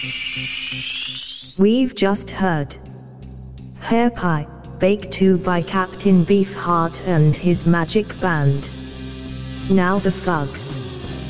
We've just heard Hare Pie, Bake 2 by Captain Beefheart and his magic band. Now the Fugs.